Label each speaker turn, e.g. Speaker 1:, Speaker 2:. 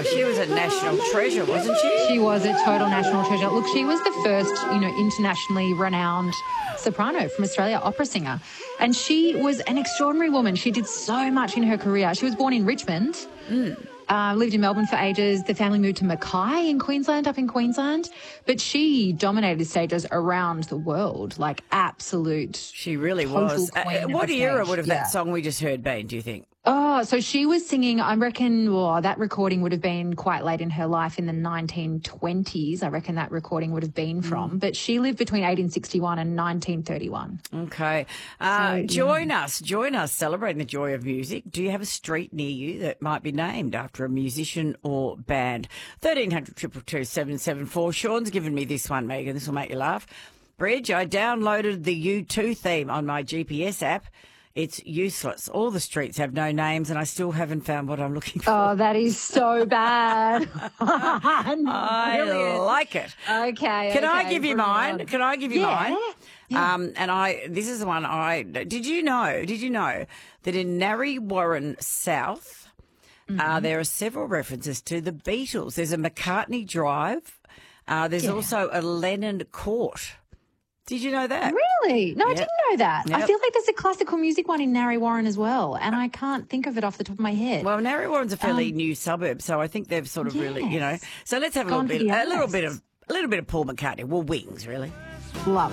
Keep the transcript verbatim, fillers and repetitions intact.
Speaker 1: she was a national treasure, wasn't she?
Speaker 2: She was a total national treasure. Look, she was the first, you know, internationally renowned soprano from Australia, opera singer. And she was an extraordinary woman. She did so much in her career. She was born in Richmond. Mm. Uh, lived in Melbourne for ages. The family moved to Mackay in Queensland, up in Queensland. But she dominated stages around the world, like absolute.
Speaker 1: She really was. Uh, what era would have yeah. that song we just heard been, do you think?
Speaker 2: Oh, so she was singing, I reckon, well, that recording would have been quite late in her life in the nineteen twenties. I reckon that recording would have been from. Mm. But she lived between eighteen sixty-one and nineteen thirty-one.
Speaker 1: Okay. Uh, so, join yeah. us. Join us celebrating the joy of music. Do you have a street near you that might be named after a musician or band? thirteen hundred, two two two, seven seven four. Sean's given me this one, Megan. This will make you laugh. Bridge, I downloaded the U two theme on my G P S app. It's useless. All the streets have no names and I still haven't found what I'm looking for.
Speaker 2: Oh, that is so bad.
Speaker 1: I
Speaker 2: Brilliant.
Speaker 1: like it.
Speaker 2: Okay.
Speaker 1: Can
Speaker 2: okay,
Speaker 1: I give you mine?
Speaker 2: on.
Speaker 1: Can I give you
Speaker 2: yeah.
Speaker 1: mine?
Speaker 2: Yeah.
Speaker 1: Um, and I, this is the one I, did you know, did you know that in Narre Warren South, mm-hmm. uh, there are several references to the Beatles. There's a McCartney Drive. Uh, there's yeah. also a Lennon Court. Did you know that?
Speaker 2: Really? No, yep. I didn't know that.
Speaker 1: Yep.
Speaker 2: I feel like there's a classical music one in Narre Warren as well, and I can't think of it off the top of my head.
Speaker 1: Well, Narre Warren's a fairly um, new suburb, so I think they've sort of yes. really, you know. So let's have a little bit, a little bit of, a little bit of Paul McCartney. Well, Wings, really.
Speaker 2: Love it.